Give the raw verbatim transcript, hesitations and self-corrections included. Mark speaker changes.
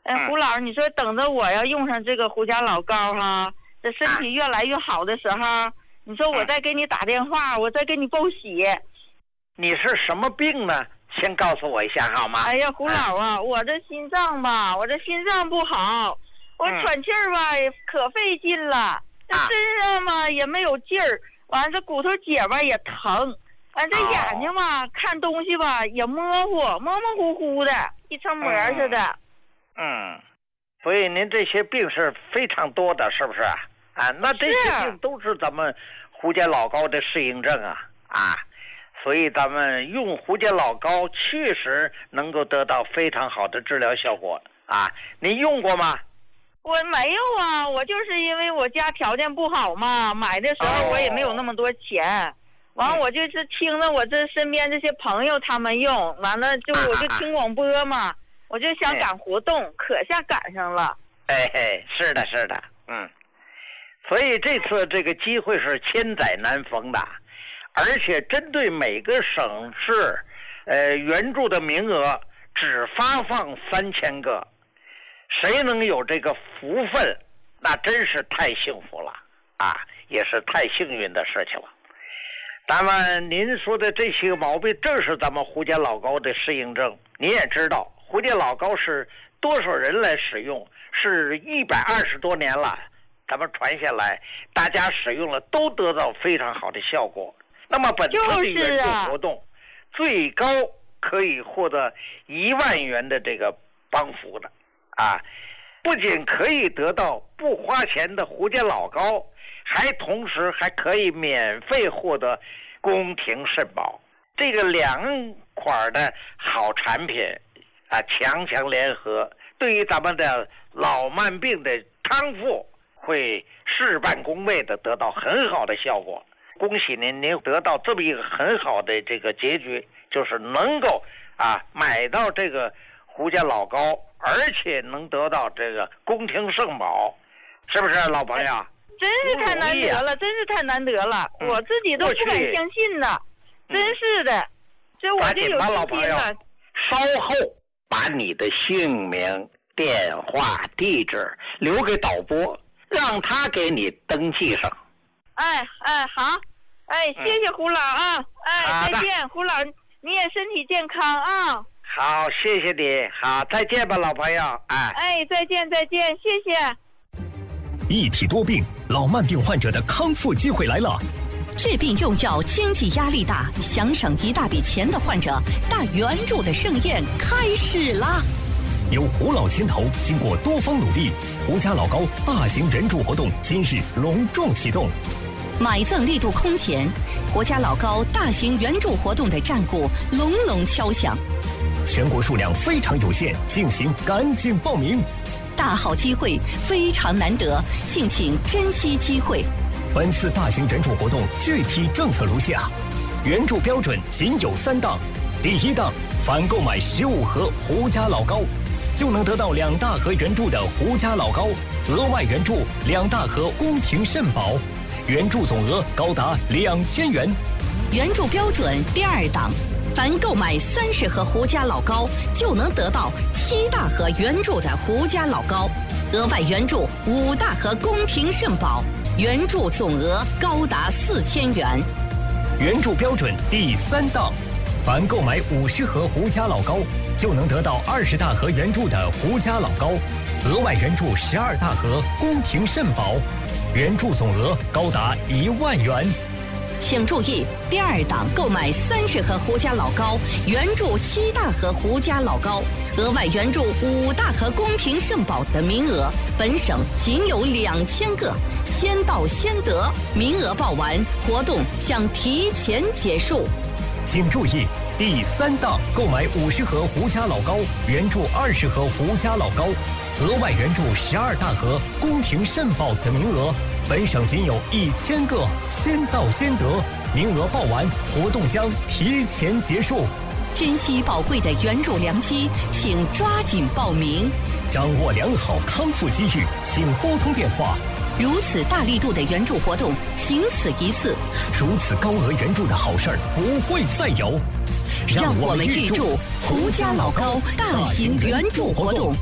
Speaker 1: 哎，胡老师，你说等着我要用上这个胡家老膏哈，这身体越来越好的时候，啊、你说我再给你打电话，我再给你报喜。
Speaker 2: 你是什么病呢？先告诉我一下好吗？
Speaker 1: 哎呀，胡老啊，嗯、我这心脏吧，我这心脏不好，我喘气儿吧也可费劲了，这身上吧也没有劲儿，完了这骨头节吧也疼，完这眼睛吧、哦、看东西吧也模糊，模模糊糊的，一层膜似的。
Speaker 2: 嗯，嗯所以您这些病是非常多的，是不是啊？啊，那这些病都是咱们胡家老膏的适应症啊啊。所以咱们用胡家老膏确实能够得到非常好的治疗效果啊！您用过吗？
Speaker 1: 我没有啊，我就是因为我家条件不好嘛，买的时候我也没有那么多钱，哦、完我就是听着我这身边这些朋友他们用，完了就我就听广播嘛，啊啊我就想赶活动，哎、可下赶上了。
Speaker 2: 哎嘿，是的，是的，嗯，所以这次这个机会是千载难逢的。而且针对每个省市，呃，援助的名额只发放三千个，谁能有这个福分，那真是太幸福了啊，也是太幸运的事情了。咱们您说的这些个毛病，正是咱们胡家老膏的适应症。您也知道，胡家老膏是多少人来使用，是一百二十多年了，咱们传下来，大家使用了都得到非常好的效果。那么本次的援助活动，啊、最高可以获得一万元的这个帮扶的，啊，不仅可以得到不花钱的胡家老膏，还同时还可以免费获得宫廷肾宝。这个两款的好产品啊，强强联合，对于咱们的老慢病的康复，会事半功倍的得到很好的效果。恭喜您，您得到这么一个很好的这个结局，就是能够啊买到这个胡家老膏，而且能得到这个宫廷圣宝，是不是老朋友？
Speaker 1: 真是太难得了，真是太难得了，嗯、我自己都不敢相信呢，真是的，这我就有信心了。
Speaker 2: 稍后把你的姓名、电话、地址留给导播，让他给你登记上。
Speaker 1: 哎哎好，哎谢谢胡老啊，嗯、哎再见胡老，你也身体健康啊。
Speaker 2: 好，谢谢你，好再见吧老朋友，哎
Speaker 1: 哎再见再见，谢谢。
Speaker 3: 一体多病，老慢病患者的康复机会来了。
Speaker 4: 治病用药经济压力大，想省一大笔钱的患者，大援助的盛宴开始啦！
Speaker 3: 由胡老牵头，经过多方努力，胡家老膏大型援助活动今日隆重启动。
Speaker 4: 买赠力度空前，胡家老膏大型援助活动的战鼓隆隆敲响。
Speaker 3: 全国数量非常有限，敬请赶紧报名。
Speaker 4: 大好机会非常难得，敬请珍惜机会。
Speaker 3: 本次大型援助活动具体政策如下：援助标准仅有三档。第一档，凡购买十五盒胡家老膏，就能得到两大盒援助的胡家老膏，额外援助两大盒宫廷肾宝，援助总额高达两千元。
Speaker 4: 援助标准第二档，凡购买三十盒胡家老膏，就能得到七大盒援助的胡家老膏，额外援助五大盒宫廷肾宝，援助总额高达四千元。
Speaker 3: 援助标准第三档，凡购买五十盒胡家老膏，就能得到二十大盒援助的胡家老膏，额外援助十二大盒宫廷肾宝，援助总额高达一万元。
Speaker 4: 请注意，第二档购买三十盒胡家老膏，援助七大盒胡家老膏，额外援助五大盒宫廷肾宝的名额，本省仅有两千个，先到先得，名额报完，活动将提前结束。
Speaker 3: 请注意，第三档购买五十盒胡家老膏，援助二十盒胡家老膏，额外援助十二大盒宫廷肾宝的名额，本省仅有一千个，先到先得，名额报完，活动将提前结束。
Speaker 4: 珍惜宝贵的援助良机，请抓紧报名。
Speaker 3: 掌握良好康复机遇，请拨通电话。
Speaker 4: 如此大力度的援助活动，仅此一次。
Speaker 3: 如此高额援助的好事儿不会再有。
Speaker 4: 让我们预祝胡家老膏大型援助活动